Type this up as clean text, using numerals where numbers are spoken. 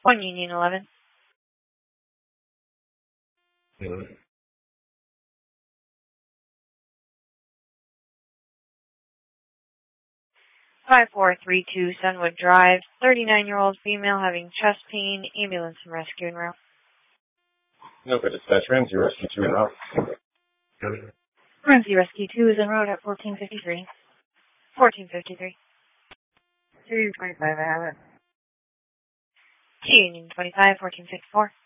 1 Union 11. Mm-hmm. 5432 Sunwood Drive. 39-year-old female having chest pain. Ambulance and rescue en route. Okay, dispatch Ramsey Rescue 2 en route. Ramsey Rescue 2 is en route at 1453. 1453. 225, I have it. 2 Union 25, 1454.